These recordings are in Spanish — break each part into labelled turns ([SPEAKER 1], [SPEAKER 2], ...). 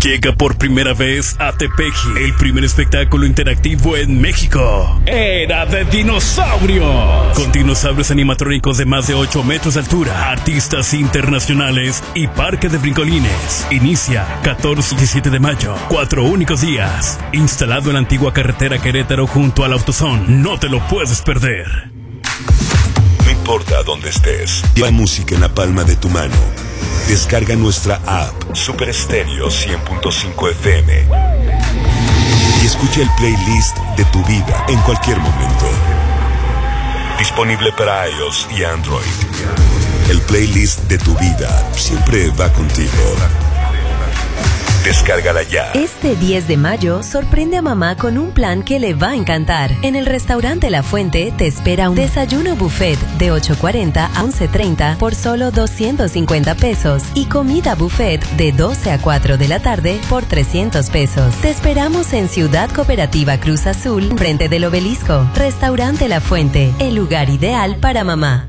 [SPEAKER 1] Llega por primera vez a Tepeji, el primer espectáculo interactivo en México. Era de dinosaurios. Con dinosaurios animatrónicos de más de 8 metros de altura, artistas internacionales y parque de brincolines. Inicia 14 y 17 de mayo, 4 únicos días. Instalado en la antigua carretera Querétaro junto al AutoZone. No te lo puedes perder.
[SPEAKER 2] No importa dónde estés, la música en la palma de tu mano. Descarga nuestra app Super Estéreo 100.5 FM y escucha el playlist de tu vida en cualquier momento. Disponible para iOS y Android. El playlist de tu vida siempre va contigo. Descárgala ya.
[SPEAKER 3] Este 10 de mayo, sorprende a mamá con un plan que le va a encantar. En el restaurante La Fuente te espera un desayuno buffet de 8:40 a 11:30 por solo 250 pesos y comida buffet de 12 a 4 de la tarde por 300 pesos. Te esperamos en Ciudad Cooperativa Cruz Azul, frente del Obelisco. Restaurante La Fuente, el lugar ideal para mamá.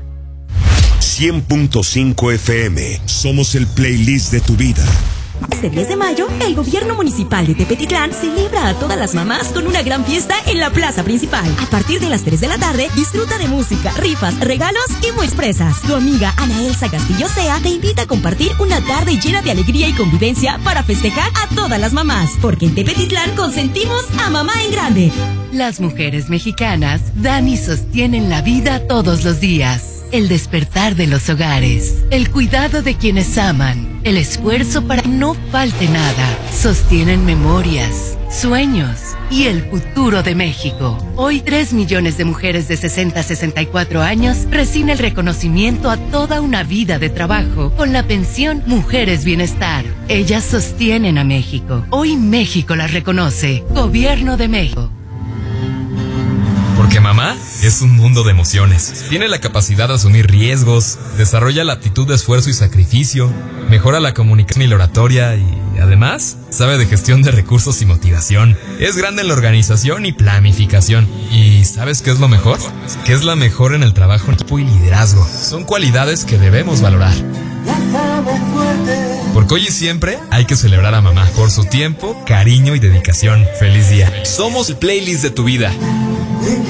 [SPEAKER 2] 100.5 FM. Somos el playlist de tu vida.
[SPEAKER 4] Este 10 de mayo, el gobierno municipal de Tepetitlán celebra a todas las mamás con una gran fiesta en la plaza principal. A partir de las 3 de la tarde, disfruta de música, rifas, regalos y muy expresas. Tu amiga Ana Elsa Castillo Sea te invita a compartir una tarde llena de alegría y convivencia para festejar a todas las mamás. Porque en Tepetitlán consentimos a mamá en grande.
[SPEAKER 5] Las mujeres mexicanas dan y sostienen la vida todos los días. El despertar de los hogares, el cuidado de quienes aman, el esfuerzo para que no falte nada, sostienen memorias, sueños y el futuro de México. Hoy 3 millones de mujeres de 60 a 64 años reciben el reconocimiento a toda una vida de trabajo con la pensión Mujeres Bienestar. Ellas sostienen a México. Hoy México las reconoce. Gobierno de México.
[SPEAKER 6] Porque mamá es un mundo de emociones. Tiene la capacidad de asumir riesgos, desarrolla la actitud de esfuerzo y sacrificio, mejora la comunicación y la oratoria y, además, sabe de gestión de recursos y motivación. Es grande en la organización y planificación. ¿Y sabes qué es lo mejor? Que es la mejor en el trabajo en equipo y liderazgo. Son cualidades que debemos valorar. Porque hoy y siempre hay que celebrar a mamá por su tiempo, cariño y dedicación. ¡Feliz día! Somos el playlist de tu vida.